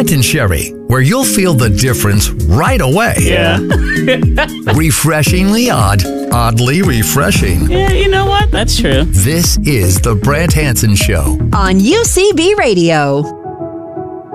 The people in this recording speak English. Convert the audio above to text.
Brant and Sherry, where you'll feel the difference right away. Yeah. Refreshingly odd, oddly refreshing. Yeah, you know what? That's true. This is The Brant Hansen Show on UCB Radio.